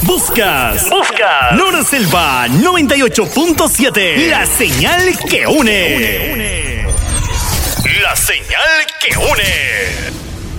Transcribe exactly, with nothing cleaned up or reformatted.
Buscas, buscas Nora Selva noventa y ocho punto siete. La señal que une. La señal que une.